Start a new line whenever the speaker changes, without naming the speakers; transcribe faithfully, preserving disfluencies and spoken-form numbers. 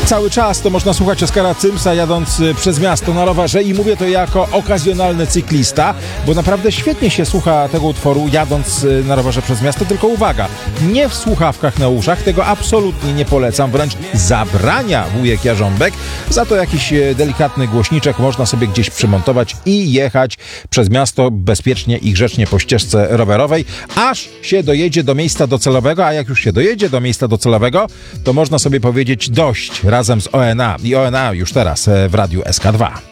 cały czas to można słuchać Oskara Cymsa jadąc przez miasto na rowerze i mówię to jako okazjonalny cyklista, bo naprawdę świetnie się słucha tego utworu jadąc na rowerze przez miasto, tylko uwaga, nie w słuchawkach na uszach, tego absolutnie nie polecam, wręcz zabrania wujek Jarząbek, za to jakiś delikatny głośniczek można sobie gdzieś przymontować i jechać przez miasto bezpiecznie i grzecznie po ścieżce rowerowej, aż się dojedzie do miejsca docelowego, a jak już się dojedzie do miejsca docelowego, to można sobie powiedzieć dość razem z O N A i O N A już teraz w Radiu S K dwa.